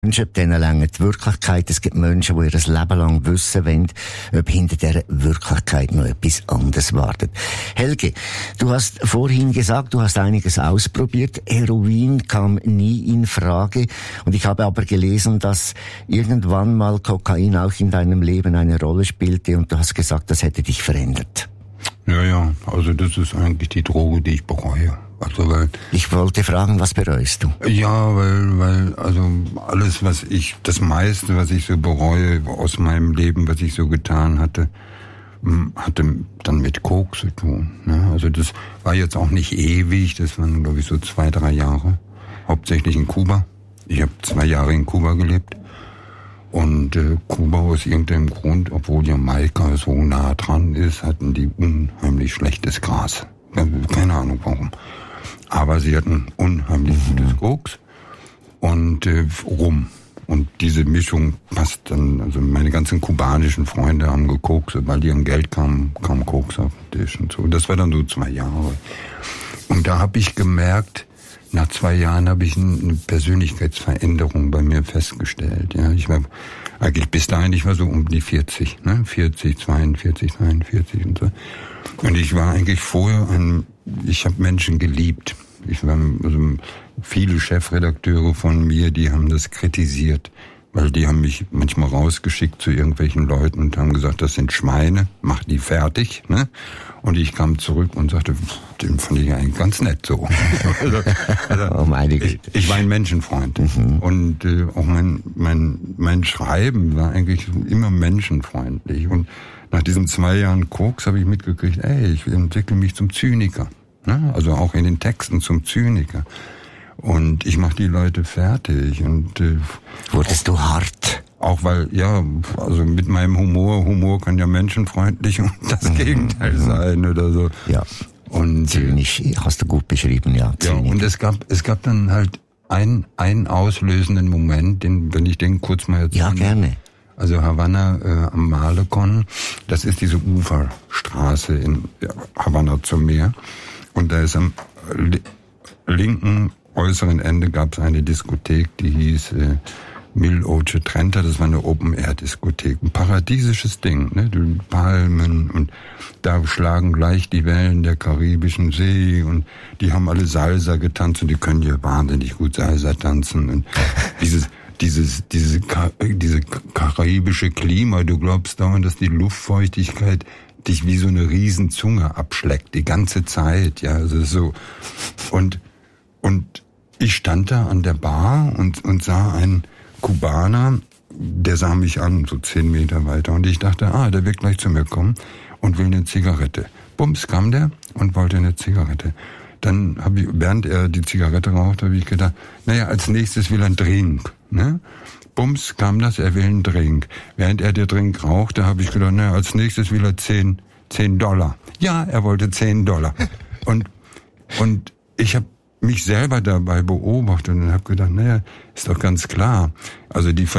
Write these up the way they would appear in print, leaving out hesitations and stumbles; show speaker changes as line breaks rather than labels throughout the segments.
Menschen, denen längert die Wirklichkeit. Es gibt Menschen, die ihr Leben lang wissen wollen, ob hinter dieser Wirklichkeit noch etwas anderes wartet. Helge, du hast vorhin gesagt, du hast einiges ausprobiert. Heroin kam nie in Frage. Und ich habe aber gelesen, dass irgendwann mal Kokain auch in deinem Leben eine Rolle spielte. Und du hast gesagt, das hätte dich verändert.
Ja, also das ist eigentlich die Droge, die ich bereue. Also
ich wollte fragen, was bereust du?
Ja, weil also alles, das meiste, was ich so bereue aus meinem Leben, was ich so getan hatte dann mit Koks zu tun. Ne? Also das war jetzt auch nicht ewig, das waren, glaube ich, so 2-3 Jahre, hauptsächlich in Kuba. Ich habe 2 Jahre in Kuba gelebt. Und Kuba aus irgendeinem Grund, obwohl Jamaika so nah dran ist, hatten die unheimlich schlechtes Gras. Keine Ahnung warum. Aber sie hatten unheimlich gutes Koks und Rum. Und diese Mischung passt dann, also meine ganzen kubanischen Freunde haben gekokst, sobald die an Geld kam Koks auf den Tisch und so. Das war dann so 2 Jahre. Und da habe ich gemerkt, nach 2 Jahren habe ich eine Persönlichkeitsveränderung bei mir festgestellt. Ja, ich war eigentlich bis dahin, ich war so um die 40, ne? 40, 42, 43 und so. Und ich war eigentlich vorher ich habe Menschen geliebt. Also viele Chefredakteure von mir, die haben das kritisiert, weil die haben mich manchmal rausgeschickt zu irgendwelchen Leuten und haben gesagt, das sind Schweine, mach die fertig, ne? Und ich kam zurück und sagte, den fand ich eigentlich ganz nett so. Ich war ein Menschenfreund. Und auch mein Schreiben war eigentlich immer menschenfreundlich. Und nach diesen 2 Jahren Koks habe ich mitgekriegt, ich entwickle mich zum Zyniker. Ne? Also auch in den Texten zum Zyniker. Und ich mache die Leute fertig. Und
wurdest du hart?
Auch weil, also mit meinem Humor kann ja menschenfreundlich und das Gegenteil sein oder so.
Ja.
Und
zynisch hast du gut beschrieben, ja. Zynisch.
Ja, und es gab dann halt einen auslösenden Moment, wenn ich den kurz mal erzähle.
Ja, gerne.
Also Havanna am Malecon, das ist diese Uferstraße in Havanna zum Meer. Und da ist am linken äußeren Ende gab es eine Diskothek, die hieß Mil Oce Trenta, das war eine Open-Air-Diskothek. Ein paradiesisches Ding, ne? Die Palmen und da schlagen gleich die Wellen der Karibischen See und die haben alle Salsa getanzt und die können ja wahnsinnig gut Salsa tanzen und diese karibische Klima, du glaubst dauernd, dass die Luftfeuchtigkeit dich wie so eine Riesenzunge abschleckt, die ganze Zeit, ja, also so. Und ich stand da an der Bar und sah einen Kubaner, der sah mich an, so 10 Meter weiter, und ich dachte, der wird gleich zu mir kommen und will eine Zigarette. Bums, kam der und wollte eine Zigarette. Dann habe ich, während er die Zigarette raucht, habe ich gedacht, als nächstes will er einen Drink, ne? Bums, kam das, er will einen Drink. Während er den Drink rauchte, habe ich gedacht, als nächstes will er $10. Ja, er wollte $10. Und ich habe mich selber dabei beobachtet und habe gedacht, ist doch ganz klar. Also die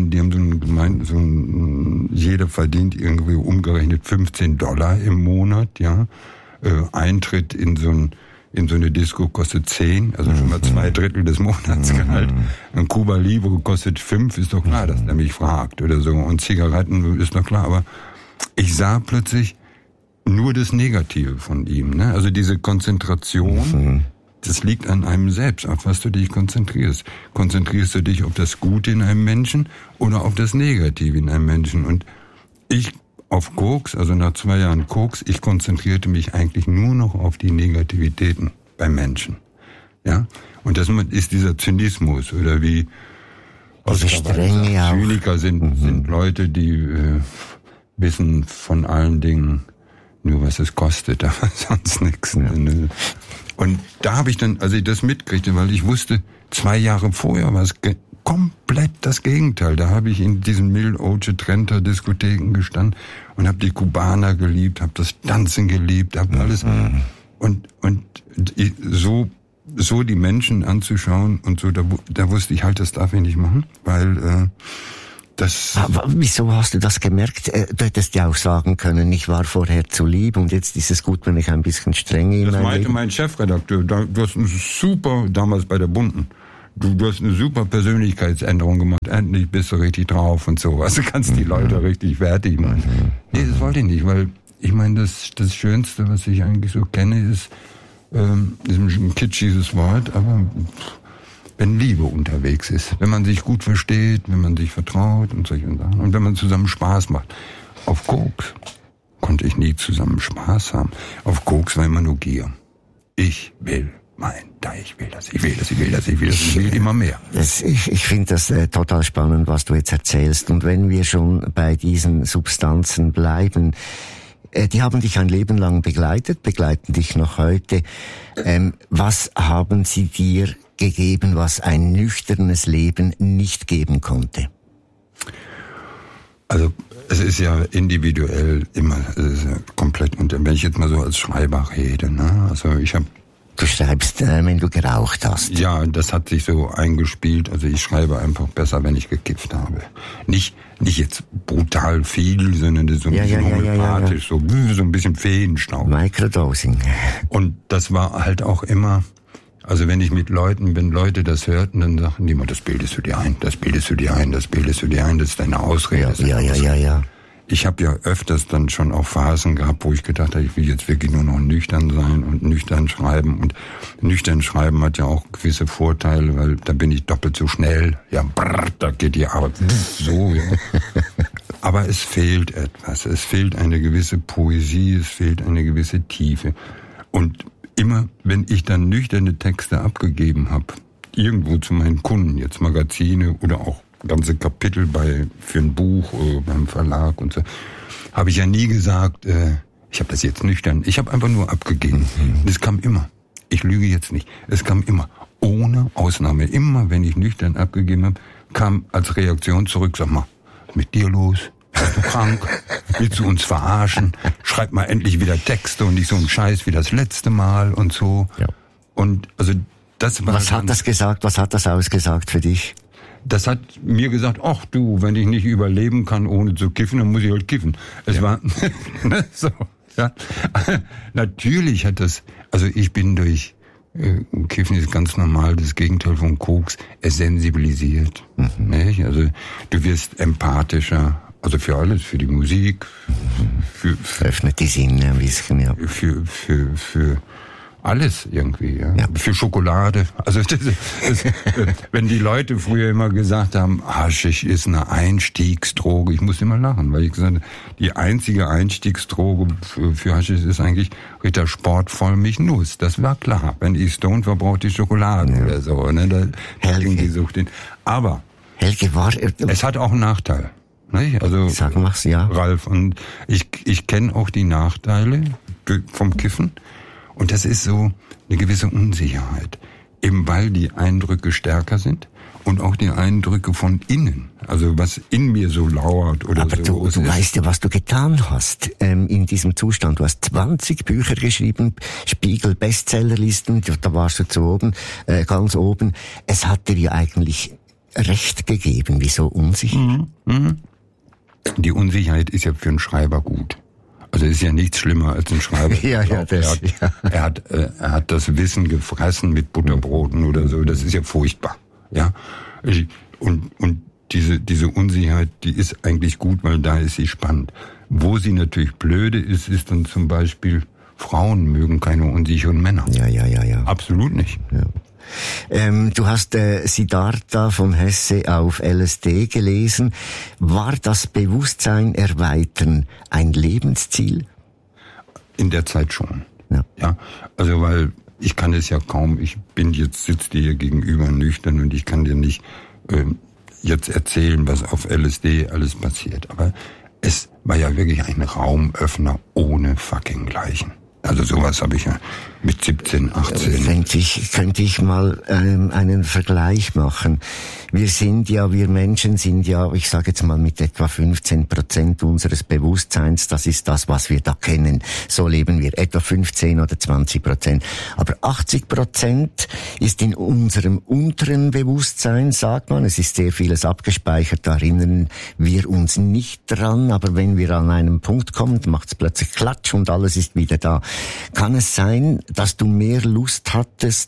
haben jeder verdient irgendwie umgerechnet $15 im Monat, ja. Eintritt in so eine Disco kostet 10, also schon mal 2/3 des Monatsgehalt. Ein Cuba Libre kostet 5, ist doch klar, dass der mich fragt oder so. Und Zigaretten ist doch klar, aber ich sah plötzlich nur das Negative von ihm, ne? Also diese Konzentration, das liegt an einem selbst, auf was du dich konzentrierst. Konzentrierst du dich auf das Gute in einem Menschen oder auf das Negative in einem Menschen? Und ich auf Koks, also nach 2 Jahren Koks, ich konzentrierte mich eigentlich nur noch auf die Negativitäten beim Menschen. Ja? Und das ist dieser Zynismus, oder wie Zyniker sind Leute, die wissen von allen Dingen nur, was es kostet, aber sonst nichts. Ja. Und da habe ich dann, als ich das mitkriegte, weil ich wusste, 2 Jahre vorher war es komplett das Gegenteil. Da habe ich in diesen Mil Oce Trenta Diskotheken gestanden und habe die Kubaner geliebt, habe das Tanzen geliebt, habe alles. Und so die Menschen anzuschauen und so, da wusste ich halt, das darf ich nicht machen, weil
Aber wieso hast du das gemerkt? Du hättest ja auch sagen können, ich war vorher zu lieb und jetzt ist es gut, wenn ich ein bisschen strenge in mein Leben.
Das meinte mein Chefredakteur. Du hast super, damals bei der Bunten, du hast eine super Persönlichkeitsänderung gemacht, endlich bist du richtig drauf und sowas. Du kannst die Leute richtig fertig machen. Nee, das wollte ich nicht, weil ich meine, das Schönste, was ich eigentlich so kenne, ist ein kitschiges Wort, aber wenn Liebe unterwegs ist, wenn man sich gut versteht, wenn man sich vertraut und solche Sachen und wenn man zusammen Spaß macht. Auf Koks konnte ich nie zusammen Spaß haben. Auf Koks war immer nur Gier. Ich will ich will immer mehr.
Ich finde das total spannend, was du jetzt erzählst. Und wenn wir schon bei diesen Substanzen bleiben, die haben dich ein Leben lang begleiten dich noch heute. Was haben sie dir gegeben, was ein nüchternes Leben nicht geben konnte?
Also es ist ja individuell immer, es ist ja komplett, und wenn ich jetzt mal so als Schreiber rede, ne, also
Du schreibst, wenn du geraucht hast.
Ja, das hat sich so eingespielt. Also ich schreibe einfach besser, wenn ich gekifft habe. Nicht jetzt brutal viel, sondern so ein bisschen homöopathisch, so ein bisschen Feenstaub.
Microdosing.
Und das war halt auch immer, also wenn Leute das hörten, dann sagten die immer, das bildest du dir ein, das ist deine Ausrede.
Ja.
Ich habe ja öfters dann schon auch Phasen gehabt, wo ich gedacht habe, ich will jetzt wirklich nur noch nüchtern sein und nüchtern schreiben. Und nüchtern schreiben hat ja auch gewisse Vorteile, weil da bin ich doppelt so schnell. Ja, da geht die Arbeit so. Ja. Aber es fehlt etwas. Es fehlt eine gewisse Poesie, es fehlt eine gewisse Tiefe. Und immer, wenn ich dann nüchterne Texte abgegeben habe, irgendwo zu meinen Kunden, jetzt Magazine oder auch ganze Kapitel für ein Buch beim Verlag und so, habe ich ja nie gesagt, ich habe das jetzt nüchtern. Ich habe einfach nur abgegeben. Und es kam immer. Ich lüge jetzt nicht. Es kam immer. Ohne Ausnahme. Immer, wenn ich nüchtern abgegeben habe, kam als Reaktion zurück, sag mal, was ist mit dir los? Bist du krank? Willst du uns verarschen? Schreib mal endlich wieder Texte und nicht so einen Scheiß wie das letzte Mal und so. Ja. Und also das war.
Was hat das gesagt? Was hat das ausgesagt für dich?
Das hat mir gesagt, ach du, wenn ich nicht überleben kann, ohne zu kiffen, dann muss ich halt kiffen. Es war so, ja. Natürlich hat das, also ich bin durch Kiffen ist ganz normal, das Gegenteil von Koks, es sensibilisiert. Nicht? Also du wirst empathischer, also für alles, für die Musik, für
öffnet die Sinne ein bisschen, ja.
Für alles irgendwie, ja. Für Schokolade. Also wenn die Leute früher immer gesagt haben, Haschisch ist eine Einstiegsdroge, ich muss immer lachen, weil ich gesagt habe, die einzige Einstiegsdroge für Haschisch ist eigentlich Ritter Sport Vollmilchnuss. Das war klar. Wenn ich Stone war, brauchte ich Schokolade oder so. Ne? Da ging die Sucht hin. Aber
Helge,
es hat auch einen Nachteil. Nicht? Also
sag mal's, ja.
Ralf, und ich kenne auch die Nachteile vom Kiffen. Und das ist so eine gewisse Unsicherheit, eben weil die Eindrücke stärker sind und auch die Eindrücke von innen, also was in mir so lauert oder
aber
so.
Aber du weißt ja, was du getan hast in diesem Zustand. Du hast 20 Bücher geschrieben, Spiegel, Bestsellerlisten, da warst du zu oben, ganz oben. Es hat dir ja eigentlich Recht gegeben. Wieso unsicher?
Die Unsicherheit ist ja für einen Schreiber gut. Also ist ja nichts schlimmer als ein Schreiber. Er hat das Wissen gefressen mit Butterbroten oder so. Das ist ja furchtbar. Ja. Und diese Unsicherheit, die ist eigentlich gut, weil da ist sie spannend. Wo sie natürlich blöde ist dann zum Beispiel, Frauen mögen keine unsicheren Männer.
Ja.
Absolut nicht.
Ja. Du hast Siddhartha von Hesse auf LSD gelesen. War das Bewusstsein erweitern ein Lebensziel?
In der Zeit schon. Ja. Also weil ich kann es ja kaum, sitze dir hier gegenüber nüchtern und ich kann dir nicht jetzt erzählen, was auf LSD alles passiert. Aber es war ja wirklich ein Raumöffner ohne fucking Gleichen. Also sowas habe ich ja mit 17, 18.
Könnte ich mal einen Vergleich machen. Wir Menschen sind ja, ich sage jetzt mal mit etwa 15% unseres Bewusstseins, das ist das, was wir da kennen. So leben wir, etwa 15 oder 20%. Aber 80% ist in unserem unteren Bewusstsein, sagt man. Es ist sehr vieles abgespeichert, da erinnern wir uns nicht dran. Aber wenn wir an einen Punkt kommen, macht es plötzlich Klatsch und alles ist wieder da. Kann es sein, dass du mehr Lust hattest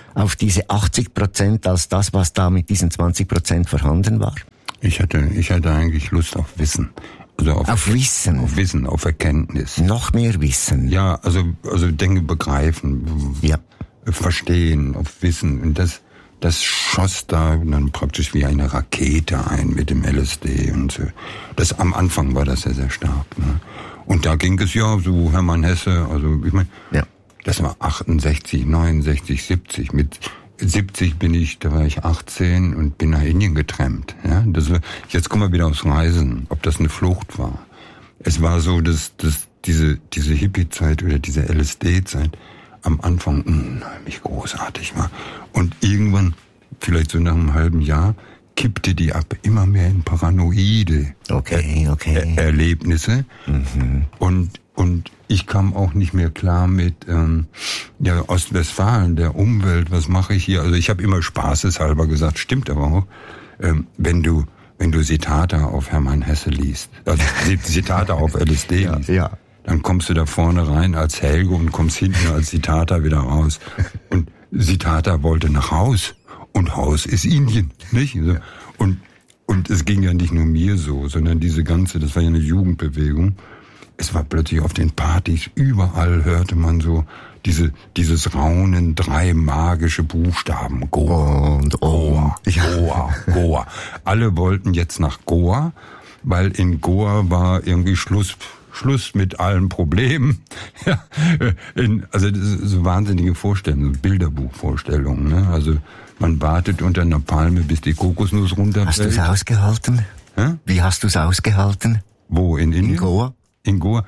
auf diese 80% als das, was da mit diesen 20% vorhanden war?
Ich hatte eigentlich Lust auf Wissen. Also
auf Wissen?
Auf Wissen, auf Erkenntnis.
Noch mehr Wissen?
Ja, also Dinge begreifen, verstehen, auf Wissen. Und das schoss da dann praktisch wie eine Rakete ein mit dem LSD und so. Das am Anfang war das sehr, sehr stark. Ne? Und da ging es ja so Hermann Hesse, also ich meine, das war 68, 69, 70. Mit 70 da war ich 18 und bin nach Indien getrampt. Ja, jetzt kommen wir wieder aufs Reisen, ob das eine Flucht war. Es war so, dass diese Hippie-Zeit oder diese LSD-Zeit am Anfang unheimlich großartig war. Und irgendwann, vielleicht so nach einem halben Jahr, kippte die ab, immer mehr in paranoide Erlebnisse. Mhm. Und ich kam auch nicht mehr klar mit Ostwestfalen, der Umwelt, was mache ich hier? Also ich habe immer spaßeshalber gesagt, stimmt aber auch, wenn du Zitate auf Hermann Hesse liest, also Zitate auf LSD liest, dann kommst du da vorne rein als Helge und kommst hinten als Zitata wieder raus. Und Zitata wollte nach Haus. Und Haus ist Indien, nicht? Und es ging ja nicht nur mir so, sondern das war ja eine Jugendbewegung. Es war plötzlich auf den Partys, überall hörte man so dieses Raunen, 3 magische Buchstaben. Goa und Goa. Goa. Alle wollten jetzt nach Goa, weil in Goa war irgendwie Schluss mit allen Problemen. Ja, also das ist so wahnsinnige Vorstellungen, so Bilderbuchvorstellungen. Ne? Also man wartet unter einer Palme, bis die Kokosnuss runterfällt.
Hast du es ausgehalten?
Hä?
Wie hast du es ausgehalten?
Wo, in Indien?
In Goa?
In Goa.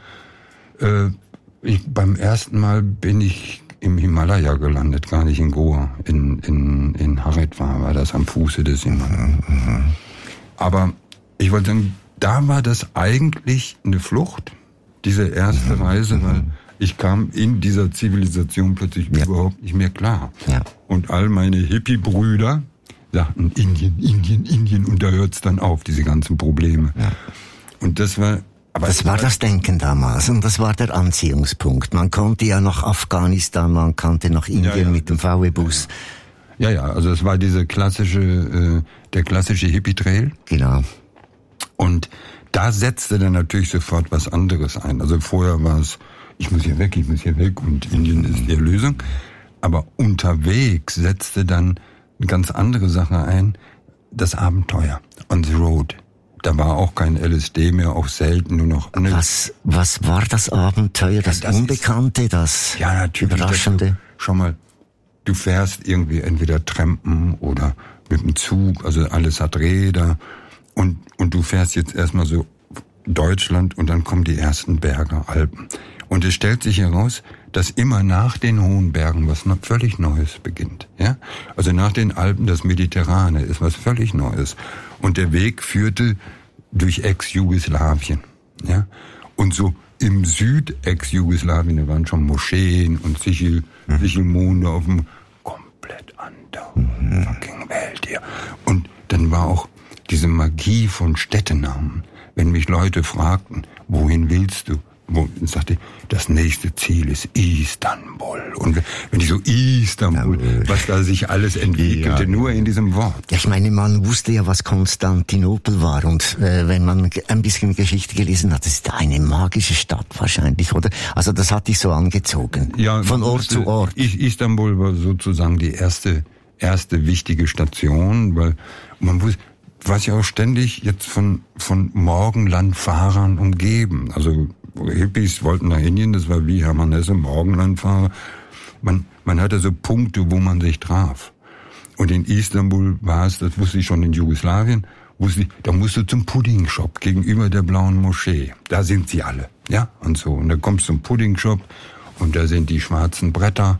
Beim ersten Mal bin ich im Himalaya gelandet, gar nicht in Goa. In Haridwar war das am Fuße des Himalaya. Mhm. Aber ich wollte sagen, da war das eigentlich eine Flucht, diese erste Reise, weil ich kam in dieser Zivilisation plötzlich überhaupt nicht mehr klar. Ja. Und all meine Hippie-Brüder sagten Indien und da hört's dann auf, diese ganzen Probleme. Ja. Und das war... Aber
das war das Denken damals und das war der Anziehungspunkt. Man konnte ja nach Afghanistan, man konnte nach Indien mit dem VW-Bus.
Ja, also es war der klassische Hippie-Trail.
Genau.
Und da setzte dann natürlich sofort was anderes ein. Also vorher war es, ich muss hier weg und Indien ist die Erlösung. Aber unterwegs setzte dann eine ganz andere Sache ein, das Abenteuer, on the road. Da war auch kein LSD mehr, auch selten, nur noch...
Was war das Abenteuer, das Unbekannte, das Überraschende?
Schau mal, du fährst irgendwie entweder Trampen oder mit dem Zug, also alles hat Räder. Und du fährst jetzt erstmal so Deutschland und dann kommen die ersten Berge, Alpen. Und es stellt sich heraus, dass immer nach den hohen Bergen was völlig Neues beginnt. Ja? Also nach den Alpen das Mediterrane ist was völlig Neues. Und der Weg führte durch Ex-Jugoslawien. Ja? Und so im Süd-Ex-Jugoslawien, da waren schon Moscheen und Sichelmonde auf dem komplett anderen fucking Welt hier. Und dann war auch diese Magie von Städtenamen. Wenn mich Leute fragten, wohin willst du? Sagte, das nächste Ziel ist Istanbul. Und wenn ich so Istanbul, was da sich alles entwickelte, nur in diesem Wort.
Ja, ich meine, man wusste ja, was Konstantinopel war. Und wenn man ein bisschen Geschichte gelesen hat, das ist eine magische Stadt wahrscheinlich, oder? Also das hat dich so angezogen. Ja, von Ort zu Ort.
Istanbul war sozusagen die erste wichtige Station, weil man wusste, was ja auch ständig jetzt von Morgenlandfahrern umgeben. Also Hippies wollten nach Indien, das war wie Hermann Hesse, Morgenlandfahrer. Man hatte so Punkte, wo man sich traf. Und in Istanbul war es, das wusste ich schon in Jugoslawien, da musst du zum Puddingshop gegenüber der Blauen Moschee. Da sind sie alle, ja, und so. Und da kommst du zum Puddingshop und da sind die schwarzen Bretter,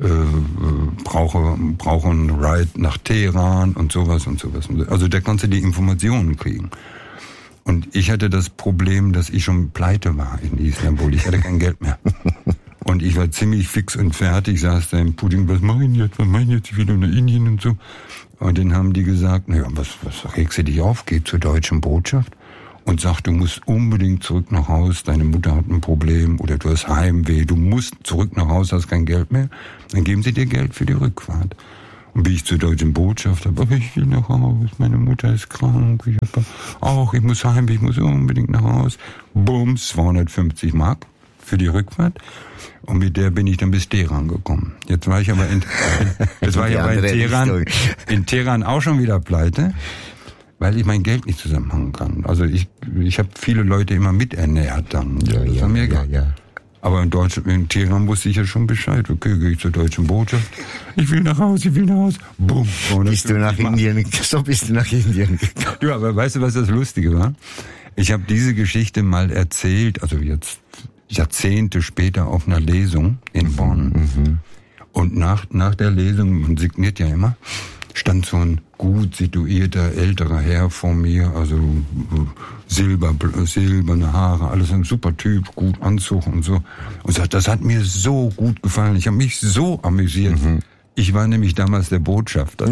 brauchen Ride nach Teheran und sowas und sowas. Also da kannst du die Informationen kriegen. Und ich hatte das Problem, dass ich schon pleite war in Istanbul. Ich hatte kein Geld mehr. Und ich war ziemlich fix und fertig, saß da im Pudding, was mache ich jetzt? Ich will nach Indien und so. Und dann haben die gesagt, naja, was regst du dich auf? Geh zur deutschen Botschaft und sagt, du musst unbedingt zurück nach Haus, deine Mutter hat ein Problem oder du hast Heimweh, du musst zurück nach Haus, hast kein Geld mehr, dann geben sie dir Geld für die Rückfahrt. Und bin ich zur deutschen Botschaft, aber ich will nach Haus, meine Mutter ist krank, ich muss heim, ich muss unbedingt nach Haus. Bums, 250 Mark für die Rückfahrt. Und mit der bin ich dann bis Teheran gekommen. Jetzt war ich aber in Teheran auch schon wieder pleite, weil ich mein Geld nicht zusammenhangen kann. Also ich habe viele Leute immer miternährt dann. Das war mir egal. Ja. Aber in Teheran wusste ich ja schon Bescheid. Okay, gehe ich zur deutschen Botschaft. Ich will nach Hause. Bumm.
Bist du nach Indien gegangen.
Ja, aber weißt du, was das Lustige war? Ich habe diese Geschichte mal erzählt, also jetzt Jahrzehnte später auf einer Lesung in Bonn. Mhm. Und nach der Lesung, man signiert ja immer, stand so ein gut situierter, älterer Herr vor mir, also silberne Haare, alles ein super Typ, gut Anzug und so. Und sagt, das hat mir so gut gefallen, ich habe mich so amüsiert. Mhm. Ich war nämlich damals der Botschafter.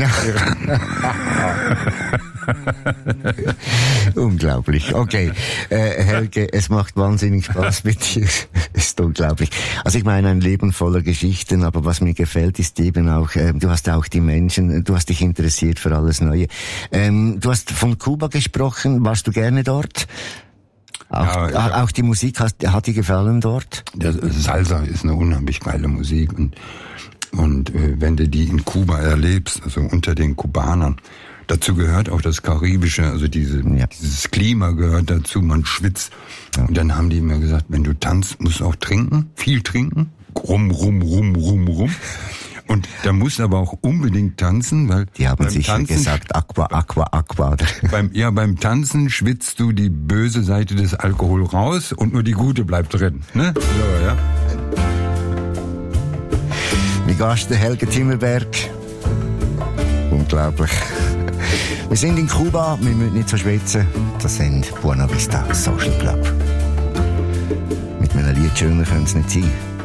Unglaublich. Okay, Helge, es macht wahnsinnig Spaß mit dir. Ist unglaublich. Also ich meine, ein Leben voller Geschichten, aber was mir gefällt, ist eben auch, du hast auch die Menschen, du hast dich interessiert für alles Neue. Du hast von Kuba gesprochen, warst du gerne dort? Auch die Musik hat dir gefallen dort?
Salsa ist eine unheimlich geile Musik und wenn du die in Kuba erlebst, also unter den Kubanern, dazu gehört auch das Karibische, also dieses Klima gehört dazu, man schwitzt. Ja. Und dann haben die immer gesagt, wenn du tanzt, musst du auch trinken, viel trinken, rum. Und da musst du aber auch unbedingt tanzen, weil
die haben sicher gesagt, Aqua.
Beim Tanzen schwitzt du die böse Seite des Alkohol raus und nur die gute bleibt drin. Ne? So, ja.
Mein Gast, der Helge Timmerberg. Unglaublich. Wir sind in Kuba, wir müssen nicht so schwitzen. Das sind Buena Vista Social Club. Mit einem Lied schöner könnte es nicht sein.